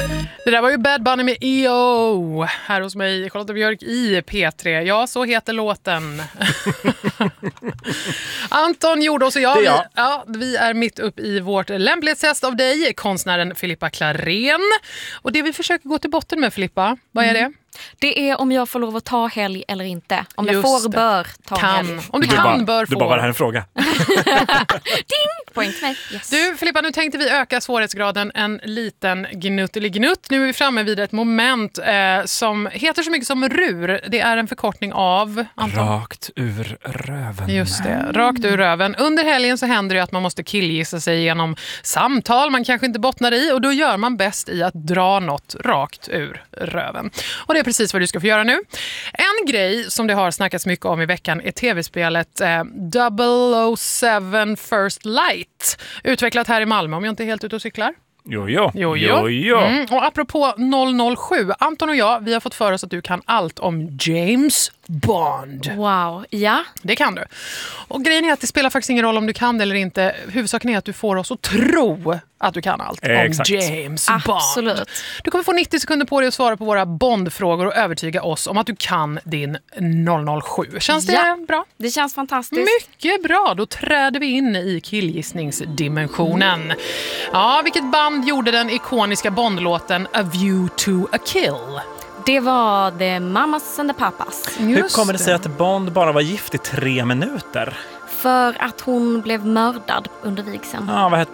Det där var ju Bad Bunny med EO här hos mig, Charlotte Björk i P3. Ja, så heter låten. Anton, Jordos och jag, vi är mitt upp i vårt lämplighetstest av dig, konstnären Filippa Klarén. Och det vi försöker gå till botten med, Filippa, vad är det? Det är om jag får lov att ta helg eller inte. Om jag får, bör ta helg. Om du kan, bör få. Du bara, var det här en fråga? Ding! Poäng till mig. Yes. Du, Filippa, nu tänkte vi öka svårighetsgraden en liten gnuttelig-gnutt. Nu är vi framme vid ett moment som heter så mycket som RUR. Det är en förkortning av... Anton. Rakt ur röven. Just det, rakt ur röven. Under helgen så händer det att man måste killgissa sig genom samtal man kanske inte bottnar i. Och då gör man bäst i att dra något rakt ur röven. Och det är precis vad du ska få göra nu. En grej som det har snackats mycket om i veckan är tv-spelet 007 First Light. Utvecklat här i Malmö, om jag inte är helt ute och cyklar. Jo. Och apropå 007, Anton och jag, vi har fått för oss att du kan allt om James Bond. Wow, ja. Det kan du. Och grejen är att det spelar faktiskt ingen roll om du kan det eller inte. Huvudsaken är att du får oss att tro att du kan allt om James Bond. Absolut. Du kommer få 90 sekunder på dig att svara på våra Bond-frågor och övertyga oss om att du kan din 007. Känns det bra? Det känns fantastiskt. Mycket bra, då träder vi in i killgissningsdimensionen. Ja, vilket band gjorde den ikoniska Bond-låten A View to a Kill? Det var The Mamas and the Papas. Hur kommer det sig att Bond bara var gift i 3 minuter? För att hon blev mördad under vigseln. Ja, vad hette